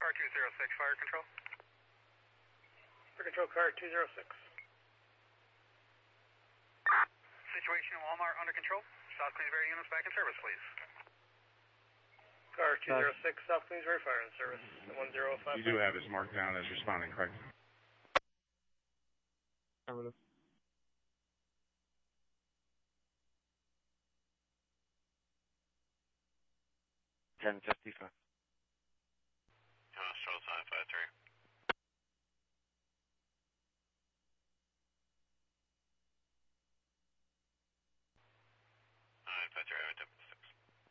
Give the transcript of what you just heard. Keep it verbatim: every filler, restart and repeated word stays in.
Car two zero six, fire control. Fire control, car two zero six. Situation in Walmart under control. South Queensbury units back in service, please. Car two zero six, South Queensbury fire in service. one zero five. You do have his marked down as responding, correct? Affirmative. ten fifty-five. Uh, Charles nine five three. nine five three, I went to